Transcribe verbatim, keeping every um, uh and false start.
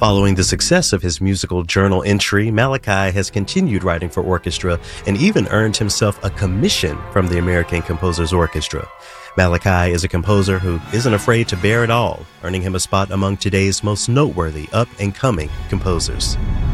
Following the success of his musical journal entry, Malachi has continued writing for orchestra and even earned himself a commission from the American Composers Orchestra. Malachi is a composer who isn't afraid to bear it all, earning him a spot among today's most noteworthy up-and-coming composers.